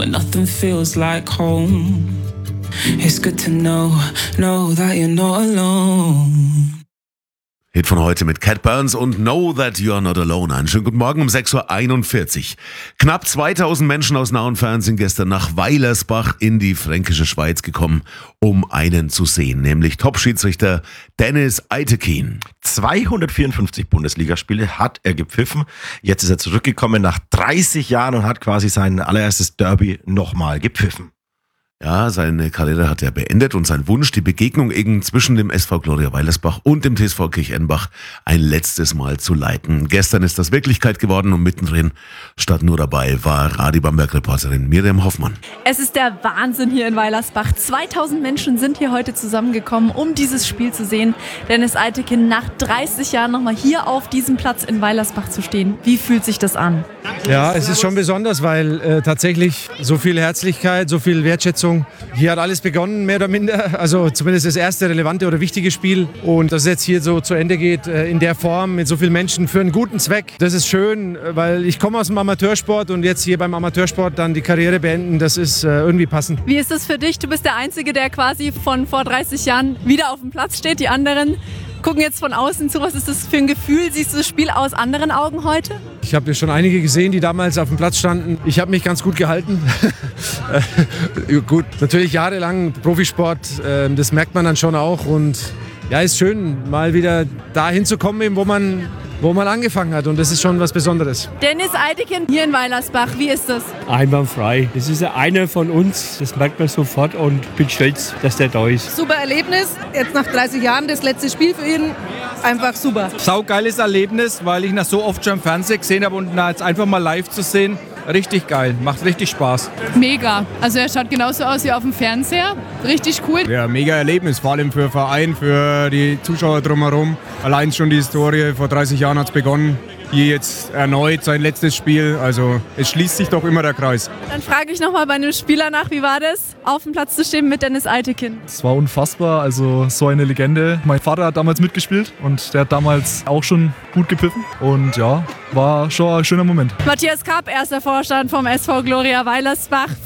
but nothing feels like home. It's good to know that you're not alone. Hit von heute mit Cat Burns und Know That You're Not Alone. Einen schönen guten Morgen um 6.41 Uhr. Knapp 2000 Menschen aus nah und fern sind gestern nach Weilersbach in die fränkische Schweiz gekommen, um einen zu sehen, nämlich Top-Schiedsrichter Dennis Eitekin. 254 Bundesligaspiele hat er gepfiffen. Jetzt ist er zurückgekommen nach 30 Jahren und hat quasi sein allererstes Derby nochmal gepfiffen. Ja, seine Karriere hat er beendet und sein Wunsch, die Begegnung eben zwischen dem SV Gloria Weilersbach und dem TSV Kirchenbach ein letztes Mal zu leiten. Gestern ist das Wirklichkeit geworden und mittendrin, statt nur dabei, war Radio-Bamberg-Reporterin Miriam Hoffmann. Es ist der Wahnsinn hier in Weilersbach. 2000 Menschen sind hier heute zusammengekommen, um dieses Spiel zu sehen. Dennis Eitekin nach 30 Jahren nochmal hier auf diesem Platz in Weilersbach zu stehen. Wie fühlt sich das an? Ja, es ist schon besonders, weil tatsächlich so viel Herzlichkeit, so viel Wertschätzung. Hier hat alles begonnen, mehr oder minder. Also zumindest das erste relevante oder wichtige Spiel. Und dass es jetzt hier so zu Ende geht, in der Form, mit so vielen Menschen für einen guten Zweck. Das ist schön, weil ich komme aus dem Amateursport und jetzt hier beim Amateursport dann die Karriere beenden, das ist irgendwie passend. Wie ist das für dich? Du bist der Einzige, der quasi von vor 30 Jahren wieder auf dem Platz steht. Die anderen gucken jetzt von außen zu. Was ist das für ein Gefühl? Siehst du das Spiel aus anderen Augen heute? Ich habe schon einige gesehen, die damals auf dem Platz standen. Ich habe mich ganz gut gehalten. Gut, natürlich jahrelang Profisport, das merkt man dann schon auch. Und ja, ist schön, mal wieder dahin zu kommen, eben, wo man angefangen hat. Und das ist schon was Besonderes. Dennis Eitekin hier in Weilersbach, wie ist das? Einwandfrei. Das ist ja einer von uns, das merkt man sofort und bin stolz, dass der da ist. Super Erlebnis, jetzt nach 30 Jahren das letzte Spiel für ihn. Einfach super. Saugeiles Erlebnis, weil ich ihn so oft schon im Fernsehen gesehen habe und ihn jetzt einfach mal live zu sehen, richtig geil, macht richtig Spaß. Mega, also er schaut genauso aus wie auf dem Fernseher, richtig cool. Ja, mega Erlebnis, vor allem für den Verein, für die Zuschauer drumherum. Allein schon die Historie, vor 30 Jahren hat es begonnen. Hier jetzt erneut sein letztes Spiel, also es schließt sich doch immer der Kreis. Dann frage ich nochmal bei einem Spieler nach, wie war das, auf dem Platz zu stehen mit Dennis Eitekin? Es war unfassbar, also so eine Legende. Mein Vater hat damals mitgespielt und der hat damals auch schon gut gepfiffen und ja, war schon ein schöner Moment. Matthias Kapp, erster Vorstand vom SV Gloria Weilersbach.